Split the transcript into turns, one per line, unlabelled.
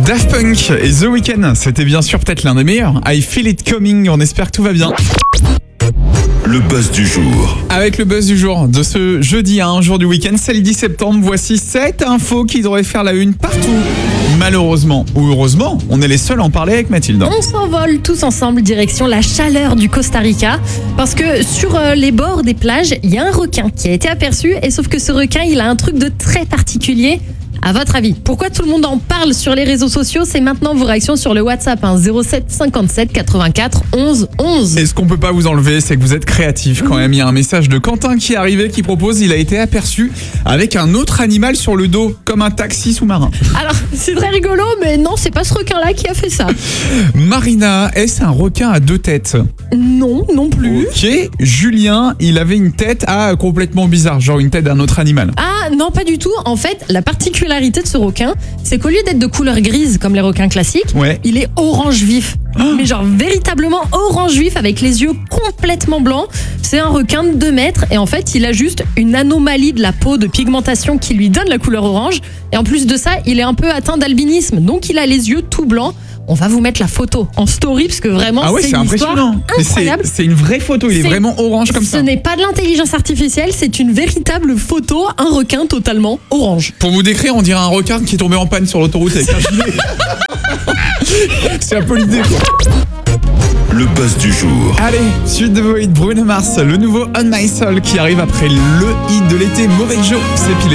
Daft Punk et The Weeknd, c'était bien sûr peut-être l'un des meilleurs. I Feel It Coming, on espère que tout va bien.
Le buzz du jour.
Avec le buzz du jour de ce jeudi, un jour du week-end, c'est le 10 septembre, voici 7 infos qui devraient faire la une partout. Malheureusement ou heureusement, on est les seuls à en parler avec Mathilde.
On s'envole tous ensemble direction la chaleur du Costa Rica parce que sur les bords des plages, il y a un requin qui a été aperçu et sauf que ce requin, il a un truc de très particulier. À votre avis, pourquoi tout le monde en parle sur les réseaux sociaux? C'est maintenant vos réactions sur le WhatsApp 07 57 84 11 11.
Et ce qu'on peut pas vous enlever, c'est que vous êtes créatif quand même. Il y a un message de Quentin qui est arrivé qui propose, il a été aperçu avec un autre animal sur le dos, comme un taxi sous-marin.
Alors, c'est très rigolo, mais non, c'est pas ce requin-là qui a fait ça.
Marina, est-ce un requin à deux têtes?
Non, non plus.
Ok, Julien, il avait une tête complètement bizarre, genre une tête d'un autre animal.
Ah non, pas du tout. En fait, la particularité de ce requin, c'est qu'au lieu d'être de couleur grise comme les requins classiques, il est orange vif. Mais genre véritablement orange vif avec les yeux complètement blancs. C'est un requin de 2 mètres et en fait, il a juste une anomalie de la peau de pigmentation qui lui donne la couleur orange. Et en plus de ça, il est un peu atteint d'albinisme, donc il a les yeux tout blancs. On va vous mettre la photo en story parce que vraiment c'est une histoire incroyable.
C'est une vraie photo, il est vraiment orange comme ça.
Ce n'est pas de l'intelligence artificielle, c'est une véritable photo, un requin totalement orange.
Pour vous décrire, on dirait un requin qui est tombé en panne sur l'autoroute avec un gilet. C'est un peu l'idée quoi.
Le buzz du jour.
Allez, suite de vos hits, Bruno Mars, le nouveau On My Soul qui arrive après le hit de l'été, Mauvais Joe, c'est pilé.